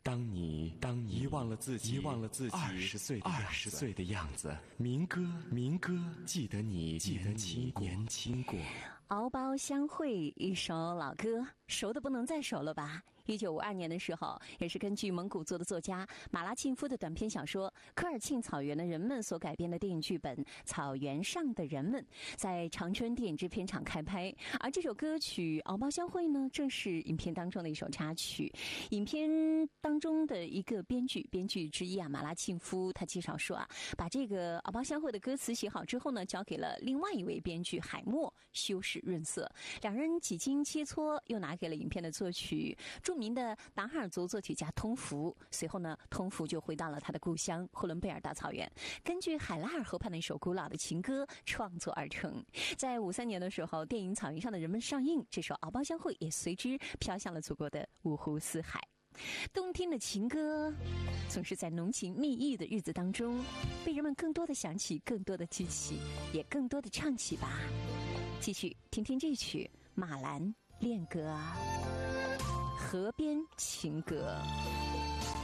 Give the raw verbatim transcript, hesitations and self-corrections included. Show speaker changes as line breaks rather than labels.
当你当你遗忘了自己，遗忘了自己二十岁的二十岁的样子，民歌民歌，记得你记得你年轻过。
敖包相会，一首老歌，熟的不能再熟了吧。一九五二年的时候，也是根据蒙古族的作家马拉沁夫的短篇小说《科尔沁草原的人们》所改编的电影剧本《草原上的人们》在长春电影制片厂开拍。而这首歌曲《敖包相会》呢，正是影片当中的一首插曲。影片当中的一个编剧编剧之一啊，马拉沁夫他介绍说啊，把这个《敖包相会》的歌词写好之后呢，交给了另外一位编剧海默修饰润色，两人几经切磋，又拿给了影片的作曲著名的达哈尔族作曲家通福。随后呢，通福就回到了他的故乡呼伦贝尔大草原，根据海拉尔河畔的一首古老的情歌创作而成。在五三年的时候，电影《草原上的人们》上映，这首《敖包相会》也随之飘向了祖国的五湖四海。动听的情歌总是在浓情蜜意的日子当中被人们更多的想起，更多的记起，也更多的唱起吧。继续听听这曲马兰恋歌，河边情歌。